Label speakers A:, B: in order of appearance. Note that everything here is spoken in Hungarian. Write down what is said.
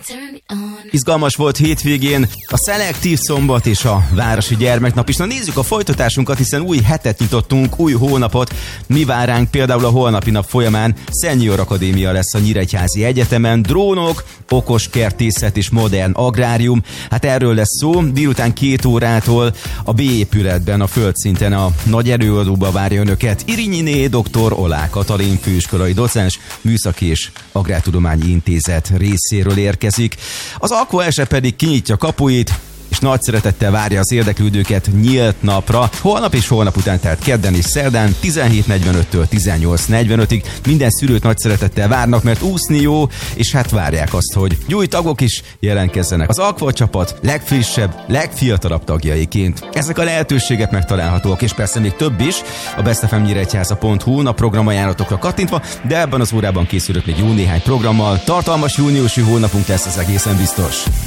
A: Izgalmas volt hétvégén a szelektív szombat és a városi gyermeknap is. Na nézzük a folytatásunkat, hiszen új hetet nyitottunk, új hónapot. Mi vár ránk például a holnapi nap folyamán? Senior Akadémia lesz a Nyíregyházi Egyetemen, drónok, okos kertészet és modern agrárium. Hát erről lesz szó. Délután 2 órától a B épületben, a földszinten a nagy előadóba várja önöket Irinyiné dr. Olá Katalin, főiskolai docens, Műszaki és Agrártudományi Intézet részéről érkezik. Az Aqua pedig kinyitja kapuit, és nagy szeretettel várja az érdeklődőket nyílt napra. Holnap és holnap után, tehát kedden és szerdán 17:45-től 18:45-ig minden szülőt nagy szeretettel várnak, mert úszni jó, és hát várják azt, hogy új tagok is jelentkezzenek az Aqua csapat legfrissebb, legfiatalabb tagjaiként. Ezek a lehetőségek megtalálhatóak, és persze még több is a bestfmnyíregyháza.hu-n a programajánlatokra kattintva, de ebben az órában készülök még jó néhány programmal. Tartalmas júniusi hónapunk lesz, ez egészen biztos.